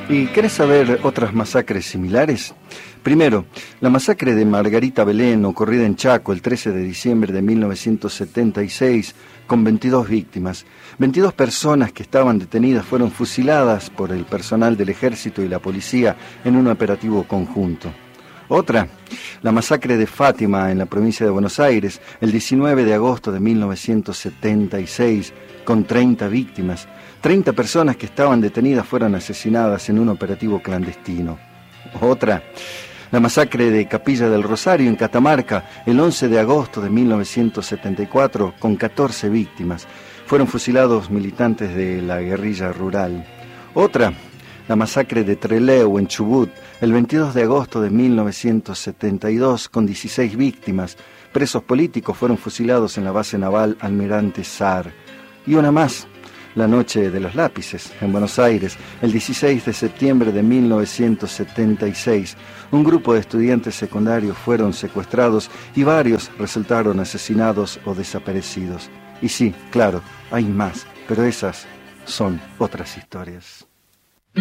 ¿Y querés saber otras masacres similares? Primero, la masacre de Margarita Belén, ocurrida en Chaco el 13 de diciembre de 1976, con 22 víctimas. 22 personas que estaban detenidas fueron fusiladas por el personal del ejército y la policía en un operativo conjunto. Otra, la masacre de Fátima en la provincia de Buenos Aires, el 19 de agosto de 1976, con 30 víctimas. 30 personas que estaban detenidas fueron asesinadas en un operativo clandestino. Otra, la masacre de Capilla del Rosario en Catamarca, el 11 de agosto de 1974, con 14 víctimas. Fueron fusilados militantes de la guerrilla rural. Otra, la masacre de Trelew en Chubut, el 22 de agosto de 1972, con 16 víctimas. Presos políticos fueron fusilados en la base naval Almirante Saar. Y una más, la noche de los lápices, en Buenos Aires, el 16 de septiembre de 1976. Un grupo de estudiantes secundarios fueron secuestrados y varios resultaron asesinados o desaparecidos. Y sí, claro, hay más, pero esas son otras historias.